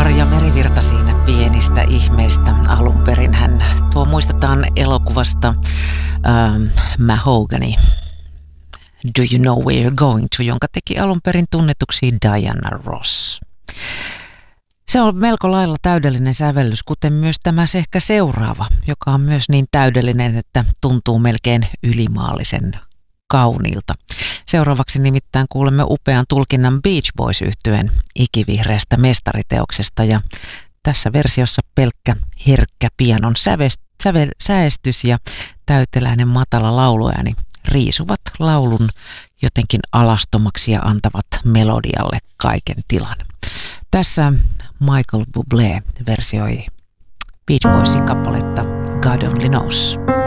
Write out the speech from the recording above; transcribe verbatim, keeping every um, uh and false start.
Arja Merivirta siinä pienistä ihmeistä alun perin. Hän tuo muistetaan elokuvasta ähm, Mahogany. Do you know where you're going to, jonka teki alun perin tunnetuksi Diana Ross. Se on melko lailla täydellinen sävellys, kuten myös tämä ehkä seuraava, joka on myös niin täydellinen, että tuntuu melkein ylimaallisen kauniilta. Seuraavaksi nimittäin kuulemme upean tulkinnan Beach Boys-yhtyeen ikivihreästä mestariteoksesta, ja tässä versiossa pelkkä herkkä pianon sävest, sävel, säestys ja täyteläinen matala lauluääni riisuvat laulun jotenkin alastomaksi ja antavat melodialle kaiken tilan. Tässä Michael Bublé versioi Beach Boysin kappaletta God Only Knows.